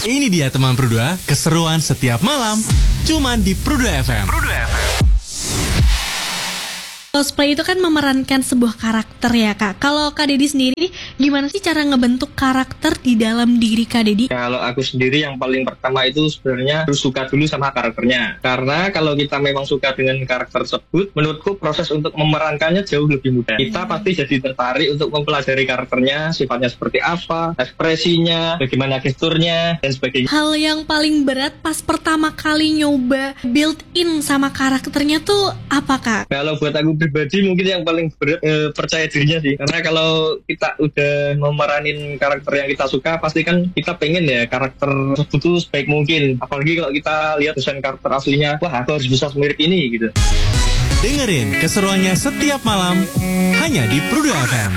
Ini dia teman Pru2, keseruan setiap malam, cuman di Pru2 FM. Cosplay itu kan memerankan sebuah karakter ya Kak. Kalau Kak Dedi sendiri, gimana sih cara ngebentuk karakter di dalam diri Kak Dedi? Kalau aku sendiri yang paling pertama itu sebenarnya harus suka dulu sama karakternya. Karena kalau kita memang suka dengan karakter tersebut, menurutku proses untuk memerankannya jauh lebih mudah. Kita pasti jadi tertarik untuk mempelajari karakternya, sifatnya seperti apa, ekspresinya, bagaimana gesturnya, dan sebagainya. Hal yang paling berat pas pertama kali nyoba build in sama karakternya tuh apa Kak? Kalau buat aku pribadi mungkin yang paling berat percaya dirinya sih. Karena kalau kita udah memeranin karakter yang kita suka, pasti kan kita pengen ya karakter tersebut tuh sebaik mungkin. Apalagi kalau kita lihat desain karakter aslinya, wah aku harus bisa semirip ini gitu. Dengerin keseruannya setiap malam, hanya di Pru2 FM.